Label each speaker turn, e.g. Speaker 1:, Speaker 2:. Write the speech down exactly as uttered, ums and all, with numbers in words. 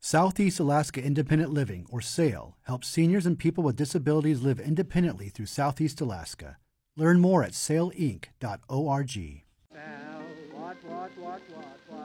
Speaker 1: Southeast Alaska Independent Living, or SAIL, helps seniors and people with disabilities live independently through Southeast Alaska. Learn more at sail inc dot org.